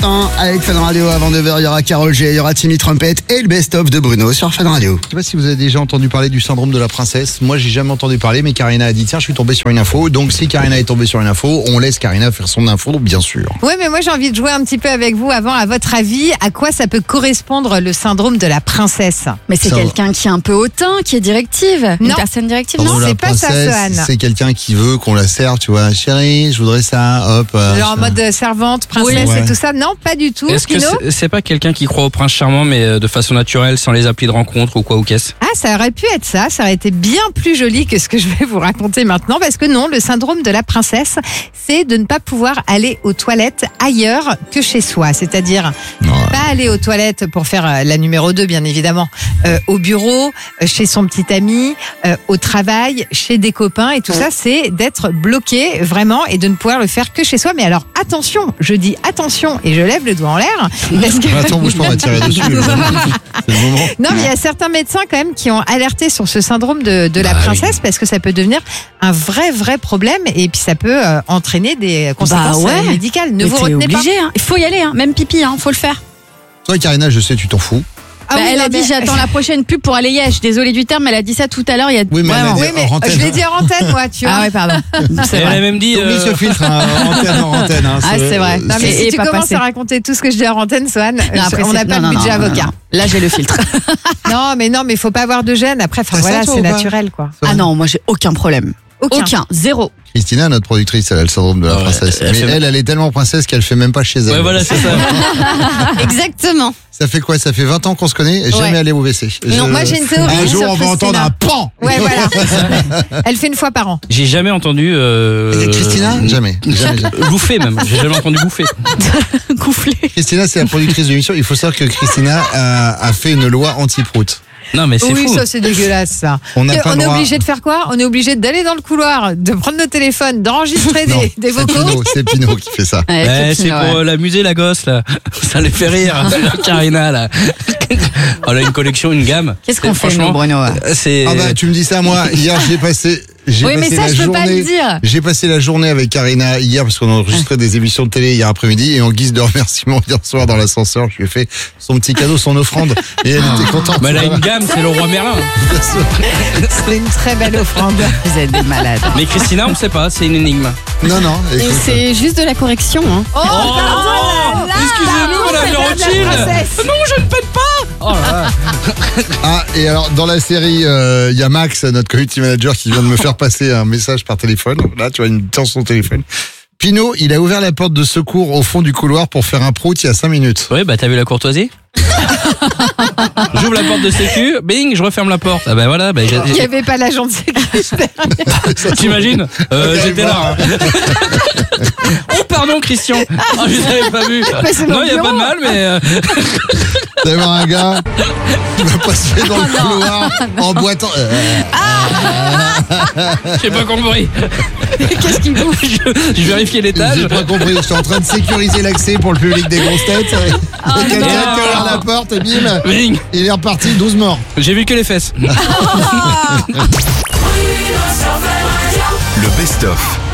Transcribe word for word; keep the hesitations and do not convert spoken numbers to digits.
Avec Fun Radio avant neuf heures, il y aura Karol G, il y aura Timmy Trumpet et le best-of de Bruno sur Fun Radio. Je sais pas si vous avez déjà entendu parler du syndrome de la princesse. Moi, j'ai jamais entendu parler, mais Karina a dit tiens, je suis tombé sur une info. Donc, si Karina est tombée sur une info, on laisse Karina faire son info, bien sûr. Oui, mais moi j'ai envie de jouer un petit peu avec vous avant. À votre avis, à quoi ça peut correspondre le syndrome de la princesse? Mais c'est Ça quelqu'un qui est un peu hautain, qui est directive. Une Non. personne directive, Syndrome non de la c'est pas ça, princesse, Sohan. C'est quelqu'un qui veut qu'on la serve, tu vois. Chérie, je voudrais ça, hop. euh, Genre en je- mode servante, princesse Oui. et tout ça? Non, pas du tout. Est-ce que Pino c'est, c'est pas quelqu'un qui croit au prince charmant mais euh, de façon naturelle, sans les applis de rencontre ou quoi ou qu'est-ce? Ah, ça aurait pu être ça. Ça aurait été bien plus joli que ce que je vais vous raconter maintenant. Parce que non, le syndrome de la princesse, c'est de ne pas pouvoir aller aux toilettes ailleurs que chez soi. C'est-à-dire, pas aller aux toilettes pour faire euh, la numéro deux, bien évidemment, euh, au bureau, euh, chez son petit ami, euh, au travail, chez des copains. Et tout ça, c'est d'être bloqué vraiment et de ne pouvoir le faire que chez soi. Mais alors, attention, je dis attention et je lève le doigt en l'air. Parce que... Attends, bouge pas, on va tirer dessus. C'est le moment. Non, mais il y a certains médecins quand même qui ont alerté sur ce syndrome de, de la Bah princesse parce que ça peut devenir un vrai, vrai problème et puis ça peut euh, entraîner des conséquences Bah ouais. euh, médicales. Ne Mais vous t'es retenez obligé, hein. Il faut y aller, hein. Même pipi, hein. Faut le faire. Toi, Karina, je sais, tu t'en fous. pas. Ah Bah, oui, elle non, a dit mais- j'attends la prochaine pub pour aller y. Je suis désolée du terme, elle a dit ça tout à l'heure. Il y a Oui, mais elle a vraiment. dit- Oui, mais en antenne, je l'ai hein. dit en antenne, moi, tu vois. Ah ouais, pardon. C'est Elle vrai. a même dit. Oublie euh, ce filtre, hein, antenne en antenne. Hein, Ah, c'est vrai. Non, mais Et- si et tu pas commences passé. à raconter tout ce que je dis en antenne, Sohan, Non, après, on n'a c'est- pas non, le non, budget non, avocat. non. Là, j'ai le filtre. Non, mais non, mais il faut pas avoir de gêne. Après, enfin T'as ça, voilà, toi, c'est ou pas naturel, quoi. Ah non, moi, j'ai aucun problème. Aucun. Aucun. Zéro. Christina, notre productrice, elle a le syndrome de la Ouais, princesse. elle Mais fait- elle, elle est tellement princesse qu'elle fait même pas chez elle. Ouais, voilà, c'est ça. Exactement. Ça fait quoi? Ça fait vingt ans qu'on se connaît et jamais Ouais. aller au W C. Non, moi, j'ai une théorie Un jour, sur on va entendre Christina. un pan. Ouais, voilà. Elle fait une fois par an. J'ai jamais entendu. Euh, Et Christina? Jamais. Jamais, jamais. Bouffer même. J'ai jamais entendu bouffer. Coufflé. Christina, c'est la productrice de l'émission. Il faut savoir que Christina a, a fait une loi anti-prout. Non, mais c'est Oui, fou. ça c'est dégueulasse ça. On n'a Et pas on le est droit. obligé de faire quoi? On est obligé d'aller dans le couloir, de prendre nos téléphones, d'enregistrer Non, des, des c'est vocaux. Pinot, c'est Pinot qui fait ça. Ouais, Eh, c'est Copine, pour ouais. euh, l'amuser la gosse là. Ça les fait rire. Karina là. Elle a une collection, une gamme. Qu'est-ce qu'on Et fait, franchement, nous, Bruno? euh, C'est. Ah bah tu me dis ça moi. Hier j'ai passé. J'ai Oui, mais passé ça, la je peux pas journée. le dire. J'ai passé la journée avec Karina hier parce qu'on a enregistré des émissions de télé hier après-midi et en guise de remerciement hier soir dans l'ascenseur, je lui ai fait son petit cadeau, son offrande et elle était contente. Bah, elle a une gamme, c'est le roi Merlin. C'est une très belle offrande. Vous êtes des malades. Mais Christina, on ne sait pas, c'est une énigme. Non non. Et Écoute, c'est juste de la correction. Hein. Oh, Oh, excusez-nous, madame Rothschild. Non, je ne pète pas. Oh là là. ah et alors dans la série, il euh, y a Max, notre community manager, qui vient de me faire passer un message par téléphone. Là, tu vois une dans son téléphone. Pinot, il a ouvert la porte de secours au fond du couloir pour faire un prout il y a cinq minutes. Ouais, bah t'as vu la courtoisie. J'ouvre la porte de sécu, bing, je referme la porte. Ah bah voilà, bah, j'ai- il n'y avait pas l'agent de sécurité. t'imagines euh, J'étais là. hein. Oh pardon Christian. Oh, je l'avais pas vu. Mais c'est mon Non, il y a bureau. pas de mal, mais euh, D'avoir un gars qui va passer dans le couloir en boitant. Euh, j'ai pas compris. Qu'est-ce qu'il bouffe? Je, je vérifiais l'étage. J'ai pas compris. Je suis en train de sécuriser l'accès pour le public des grosses têtes. Et quelqu'un qui a ouvert la porte et bim, Bing. il est reparti, douze morts. J'ai vu que les fesses. Le best-of